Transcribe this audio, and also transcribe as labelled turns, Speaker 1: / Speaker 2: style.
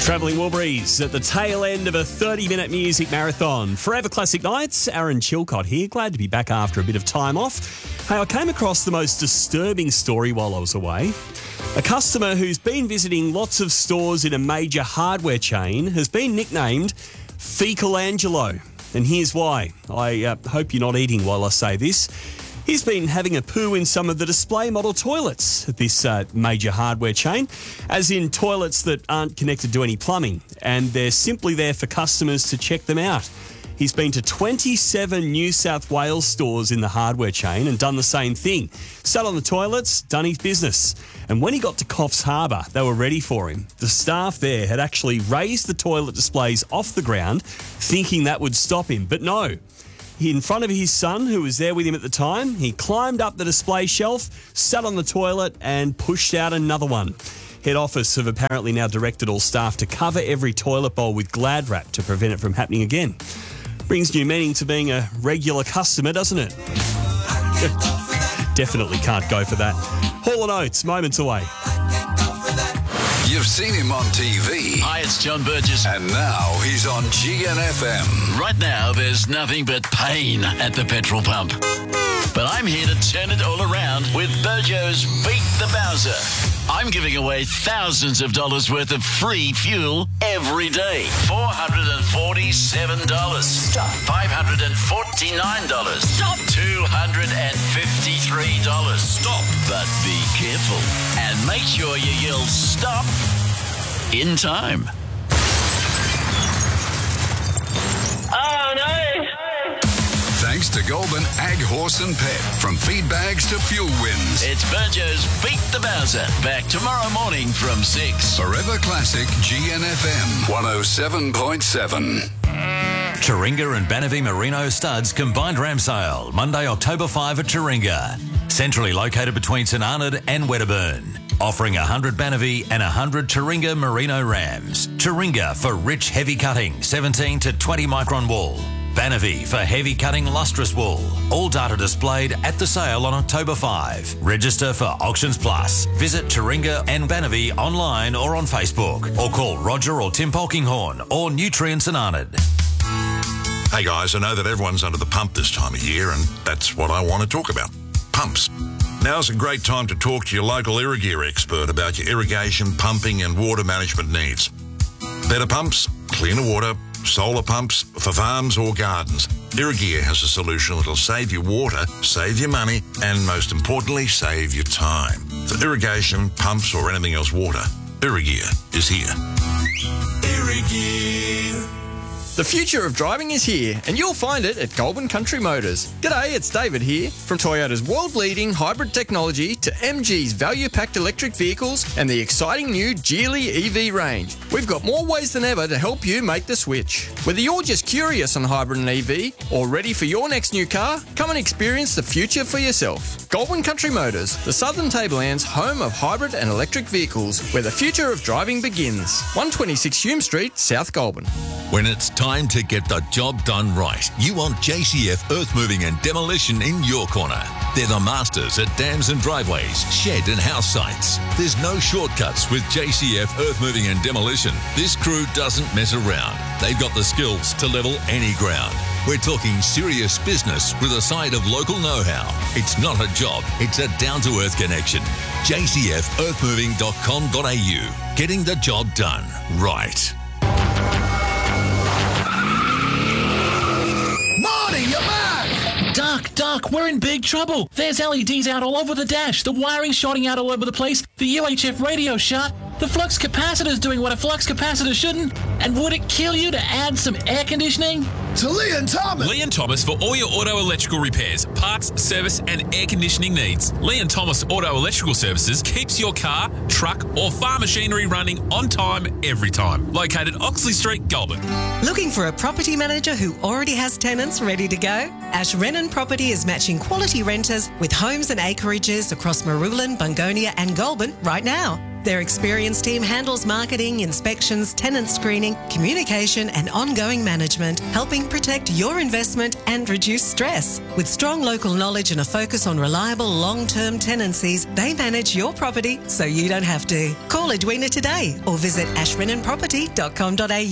Speaker 1: Travelling Wilburys at the tail end of a 30-minute music marathon. Forever Classic Nights, Aaron Chilcott here. Glad to be back after a bit of time off. Hey, I came across the most disturbing story while I was away. A customer who's been visiting lots of stores in a major hardware chain has been nicknamed Fecal Angelo. And here's why. I hope you're not eating while I say this. He's been having a poo in some of the display model toilets at this major hardware chain, as in toilets that aren't connected to any plumbing, and they're simply there for customers to check them out. He's been to 27 New South Wales stores in the hardware chain and done the same thing. Sat on the toilets, done his business. And when he got to Coffs Harbour, they were ready for him. The staff there had actually raised the toilet displays off the ground, thinking that would stop him, but no. In front of his son, who was there with him at the time, he climbed up the display shelf, sat on the toilet and pushed out another one. Head office have apparently now directed all staff to cover every toilet bowl with Glad wrap to prevent it from happening again. Brings new meaning to being a regular customer, doesn't it? Definitely can't go for that. Hall & Oates, moments away.
Speaker 2: You've seen him on TV.
Speaker 3: Hi, it's John Burgess.
Speaker 2: And now he's on GNFM.
Speaker 3: Right now, there's nothing but pain at the petrol pump. But I'm here to turn it all around with Burjo's Beat the Bowser. I'm giving away thousands of dollars worth of free fuel every day. $447. Stop. $549. Stop. $253. Stop. But be careful and make sure you yell stop in time.
Speaker 4: Oh, no.
Speaker 2: Thanks to Goulburn Ag Horse and Pet. From feed bags to fuel wins.
Speaker 3: It's Burjo's Beat the Bowser. Back tomorrow morning from 6.
Speaker 2: Forever Classic GNFM 107.7.
Speaker 5: Taringa and Banavie Merino Studs combined ram sale, Monday, October 5 at Taringa. Centrally located between St Arnaud and Wedderburn. Offering 100 Banavie and 100 Taringa Merino rams. Taringa for rich, heavy cutting, 17 to 20 micron wool. Banavie for heavy cutting, lustrous wool. All data displayed at the sale on October 5. Register for Auctions Plus. Visit Taringa and Banavie online or on Facebook. Or call Roger or Tim Polkinghorn or Nutrients and Arnold.
Speaker 6: Hey guys, I know that everyone's under the pump this time of year, and that's what I want to talk about. Pumps. Now's a great time to talk to your local Irrigear expert about your irrigation, pumping and water management needs. Better pumps, cleaner water, solar pumps for farms or gardens. Irrigear has a solution that'll save you water, save you money, and most importantly, save you time. For irrigation, pumps or anything else water, Irrigear is here.
Speaker 7: Irrigear. The future of driving is here, and you'll find it at Goulburn Country Motors. G'day, it's David here. From Toyota's world-leading hybrid technology to MG's value-packed electric vehicles and the exciting new Geely EV range, we've got more ways than ever to help you make the switch. Whether you're just curious on hybrid and EV or ready for your next new car, come and experience the future for yourself. Goulburn Country Motors, the Southern Tablelands home of hybrid and electric vehicles, where the future of driving begins. 126 Hume Street, South Goulburn.
Speaker 8: When it's time to get the job done right, you want JCF Earth Moving and Demolition in your corner. They're the masters at dams and driveways, shed and house sites. There's no shortcuts with JCF Earth Moving and Demolition. This crew doesn't mess around. They've got the skills to level any ground. We're talking serious business with a side of local know-how. It's not a job, it's a down-to-earth connection. jcfearthmoving.com.au. Getting the job done right.
Speaker 9: Marty, you're back!
Speaker 10: Duck, we're in big trouble. There's LEDs out all over the dash. The wiring's shorting out all over the place. The UHF radio's shut. The flux capacitor's doing what a flux capacitor shouldn't. And would it kill you to add some air conditioning?
Speaker 9: To Lee and Thomas.
Speaker 11: Lee and Thomas for all your auto electrical repairs, parts, service and air conditioning needs. Lee and Thomas Auto Electrical Services keeps your car, truck or farm machinery running on time every time. Located Oxley Street, Goulburn.
Speaker 12: Looking for a property manager who already has tenants ready to go? Ash Rennan Property is matching quality renters with homes and acreages across Marulan, Bungonia and Goulburn right now. Their experienced team handles marketing, inspections, tenant screening, communication and ongoing management, helping protect your investment and reduce stress. With strong local knowledge and a focus on reliable long-term tenancies, they manage your property so you don't have to. Call Edwina today or visit ashrenanproperty.com.au.